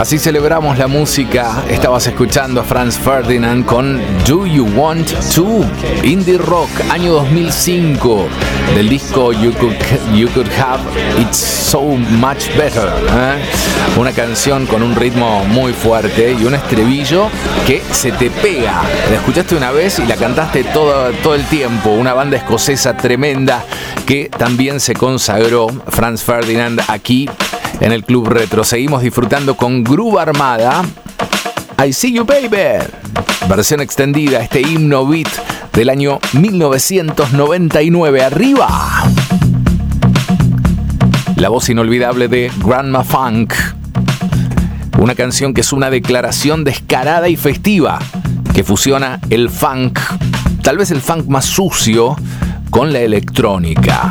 Así celebramos la música. Estabas escuchando a Franz Ferdinand con Do You Want To, Indie Rock, año 2005, del disco You Could Have It So Much Better, Una canción con un ritmo muy fuerte y un estribillo que se te pega. La escuchaste una vez y la cantaste todo el tiempo. Una banda escocesa tremenda que también se consagró, Franz Ferdinand, aquí en el Club Retro. Seguimos disfrutando con Groove Armada, I See You Baby, versión extendida, este himno beat del año 1999. Arriba, la voz inolvidable de Grandma Funk, una canción que es una declaración descarada y festiva que fusiona el funk, tal vez el funk más sucio, con la electrónica.